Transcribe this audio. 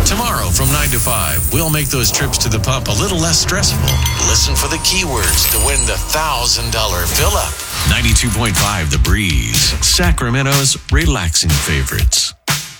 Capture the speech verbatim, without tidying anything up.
Tomorrow from nine to five, we'll make those trips to the pump a little less stressful. Listen for the keywords to win the one thousand dollars fill-up. ninety-two point five The Breeze, Sacramento's relaxing favorites.